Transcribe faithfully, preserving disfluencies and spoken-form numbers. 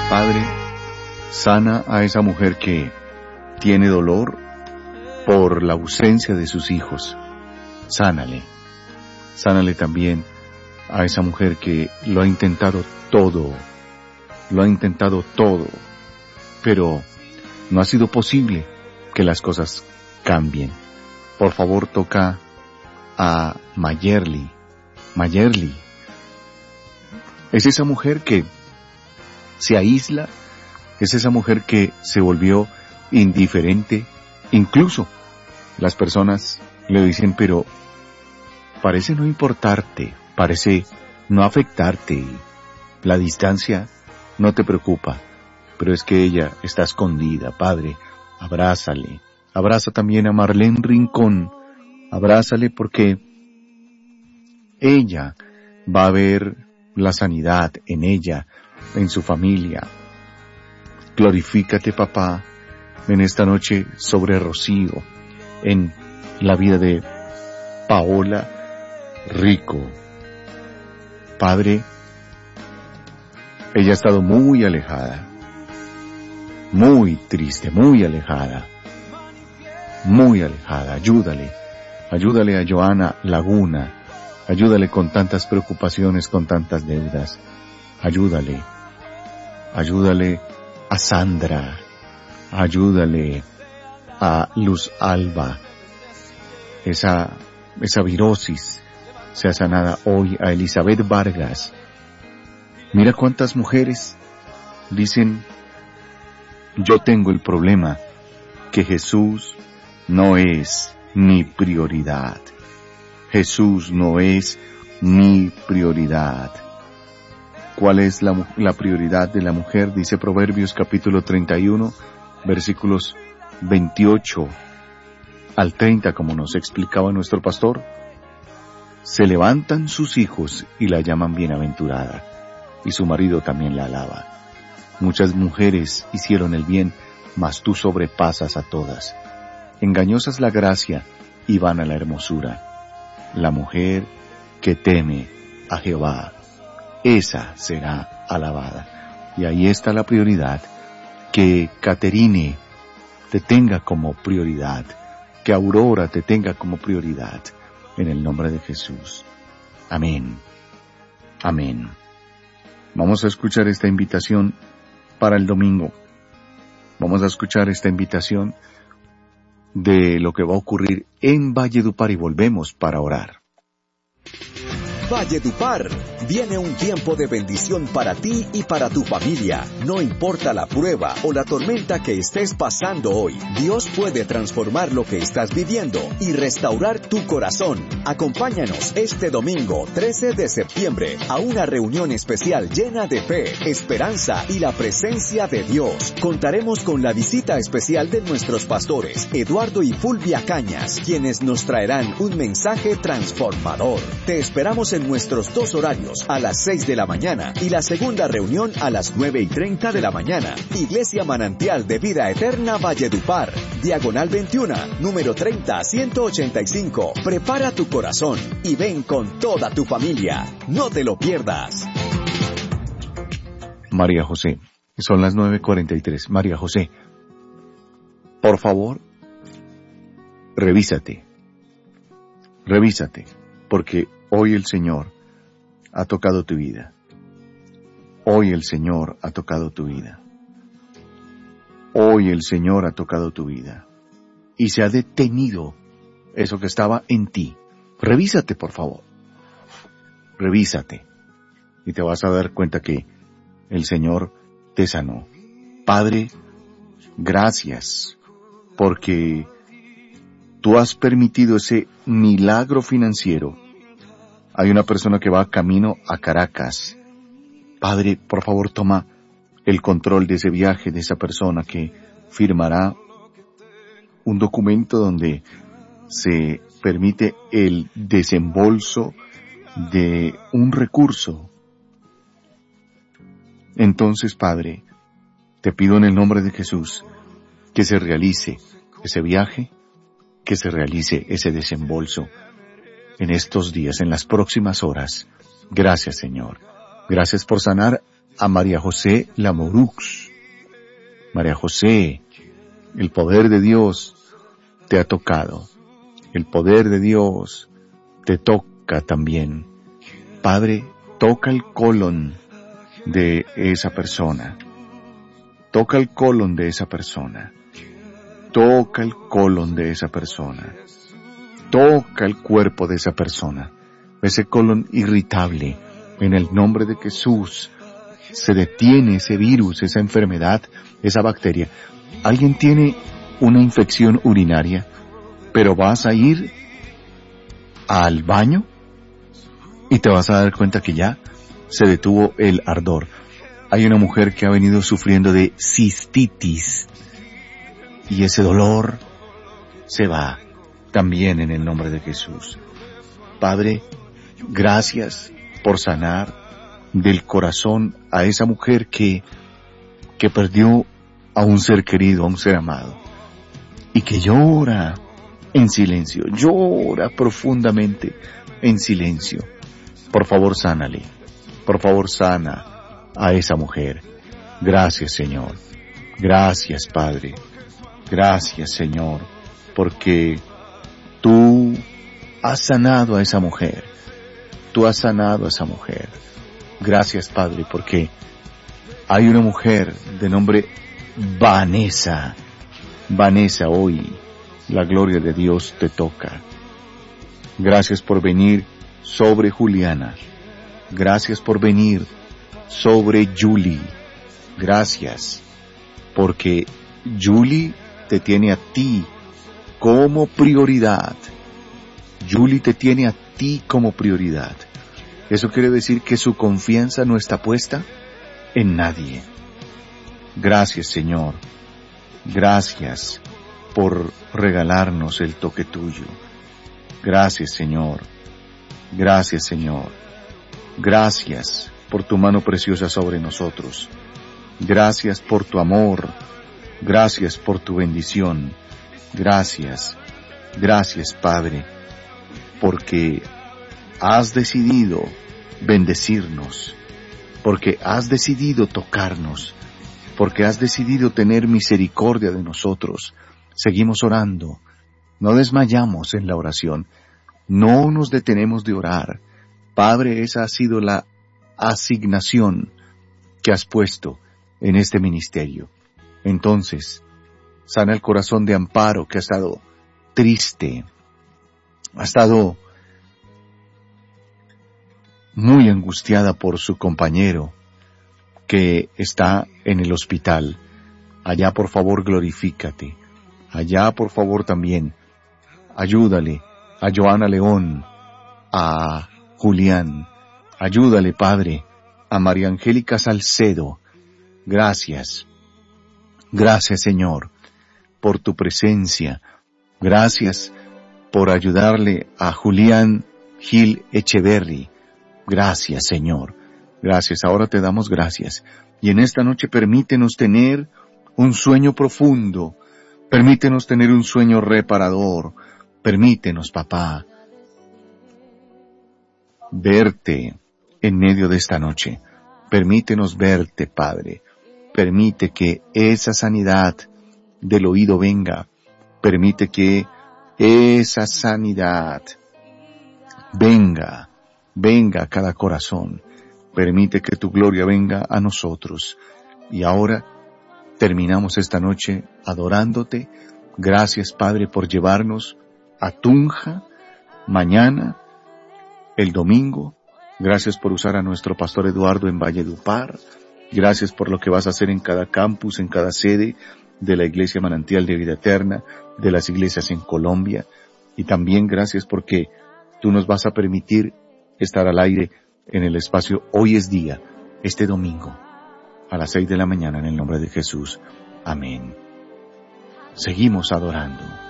Padre, sana a esa mujer que tiene dolor por la ausencia de sus hijos. Sánale. Sánale también a esa mujer que lo ha intentado todo, lo ha intentado todo, pero no ha sido posible que las cosas cambien. Por favor, toca a Mayerly. Mayerly es esa mujer que se aísla, es esa mujer que se volvió indiferente. Incluso las personas le dicen, pero parece no importarte, parece no afectarte, la distancia no te preocupa, pero es que ella está escondida. Padre, abrázale, abraza también a Marlene Rincón, abrázale porque ella va a ver la sanidad en ella, en su familia. Glorifícate, papá, en esta noche sobre Rocío, en la vida de Paola Rico. Padre, ella ha estado muy alejada, muy triste, muy alejada, muy alejada. Ayúdale, ayúdale a Joana Laguna, ayúdale con tantas preocupaciones, con tantas deudas. Ayúdale, ayúdale a Sandra, ayúdale a Luz Alba, esa, esa virosis sea sanada hoy, a Elizabeth Vargas. Mira cuántas mujeres dicen, yo tengo el problema, que Jesús no es mi prioridad. Jesús no es mi prioridad. ¿Cuál es la, la prioridad de la mujer? Dice Proverbios capítulo treinta y uno, versículos veintiocho al treinta, como nos explicaba nuestro pastor. Se levantan sus hijos y la llaman bienaventurada, y su marido también la alaba. Muchas mujeres hicieron el bien, mas tú sobrepasas a todas. Engañosa es la gracia y vana la hermosura. La mujer que teme a Jehová, esa será alabada. Y ahí está la prioridad. Que Caterine te tenga como prioridad, que Aurora te tenga como prioridad, en el nombre de Jesús. Amén. Amén. Vamos a escuchar esta invitación para el domingo. Vamos a escuchar esta invitación de lo que va a ocurrir en Valledupar y volvemos para orar. Valledupar, viene un tiempo de bendición para ti y para tu familia. No importa la prueba o la tormenta que estés pasando hoy, Dios puede transformar lo que estás viviendo y restaurar tu corazón. Acompáñanos este domingo trece de septiembre a una reunión especial llena de fe, esperanza y la presencia de Dios. Contaremos con la visita especial de nuestros pastores, Eduardo y Fulvia Cañas, quienes nos traerán un mensaje transformador. Te esperamos en nuestros dos horarios, a las seis de la mañana y la segunda reunión a las nueve y treinta de la mañana. Iglesia Manantial de Vida Eterna Valledupar, diagonal veintiuno, número treinta ciento ochenta y cinco. Prepara tu corazón y ven con toda tu familia. No te lo pierdas. María José, son las nueve cuarenta y tres. María José, por favor, revísate. Revísate, porque hoy el Señor ha tocado tu vida. Hoy el Señor ha tocado tu vida. Hoy el Señor ha tocado tu vida. Y se ha detenido eso que estaba en ti. Revísate, por favor. Revísate. Y te vas a dar cuenta que el Señor te sanó. Padre, gracias, porque tú has permitido ese milagro financiero. Hay una persona que va camino a Caracas. Padre, por favor, toma el control de ese viaje, de esa persona que firmará un documento donde se permite el desembolso de un recurso. Entonces, Padre, te pido en el nombre de Jesús que se realice ese viaje, que se realice ese desembolso en estos días, en las próximas horas. Gracias, Señor. Gracias por sanar a María José Lamorux. María José, el poder de Dios te ha tocado. El poder de Dios te toca también. Padre, toca el colon de esa persona. Toca el colon de esa persona. Toca el colon de esa persona. Toca el cuerpo de esa persona. Ese colon irritable. En el nombre de Jesús se detiene ese virus, esa enfermedad, esa bacteria. ¿Alguien tiene una infección urinaria, pero vas a ir al baño y te vas a dar cuenta que ya se detuvo el ardor? Hay una mujer que ha venido sufriendo de cistitis y ese dolor se va también en el nombre de Jesús. Padre, gracias por sanar del corazón a esa mujer que, que perdió a un ser querido, a un ser amado, y que llora en silencio, llora profundamente en silencio. Por favor, sánale. Por favor, sana a esa mujer. Gracias, Señor. Gracias, Padre. Gracias, Señor, porque tú has sanado a esa mujer. Tú has sanado a esa mujer. Gracias, Padre, porque hay una mujer de nombre Vanessa. Vanessa, hoy la gloria de Dios te toca. Gracias por venir sobre Juliana. Gracias por venir sobre Julie. Gracias, porque Julie te tiene a ti como prioridad. Julie te tiene a ti como prioridad. Eso quiere decir que su confianza no está puesta en nadie. Gracias, Señor. Gracias por regalarnos el toque tuyo. Gracias, Señor. Gracias, Señor. Gracias por tu mano preciosa sobre nosotros. Gracias por tu amor. Gracias por tu bendición. Gracias. Gracias, Padre, porque has decidido bendecirnos, porque has decidido tocarnos, porque has decidido tener misericordia de nosotros. Seguimos orando, no desmayamos en la oración, no nos detenemos de orar. Padre, esa ha sido la asignación que has puesto en este ministerio. Entonces, sana el corazón de Amparo, que ha estado triste, ha estado muy angustiada por su compañero que está en el hospital. Allá, por favor, glorifícate. Allá, por favor, también ayúdale a Joana León, a Julián. Ayúdale, Padre, a María Angélica Salcedo. Gracias. Gracias, Señor, por tu presencia. Gracias por ayudarle a Julián Gil Echeverry. Gracias, Señor. Gracias. Ahora te damos gracias. Y en esta noche permítenos tener un sueño profundo. Permítenos tener un sueño reparador. Permítenos, papá, verte en medio de esta noche. Permítenos verte, Padre. Permite que esa sanidad del oído venga. Permite que esa sanidad venga, venga a cada corazón. Permite que tu gloria venga a nosotros. Y ahora terminamos esta noche adorándote. Gracias, Padre, por llevarnos a Tunja mañana, el domingo. Gracias por usar a nuestro pastor Eduardo en Valledupar. Gracias por lo que vas a hacer en cada campus, en cada sede de la Iglesia Manantial de Vida Eterna, de las iglesias en Colombia. Y también gracias porque tú nos vas a permitir estar al aire en el espacio Hoy es Día, este domingo, a las seis de la mañana, en el nombre de Jesús. Amén. Seguimos adorando.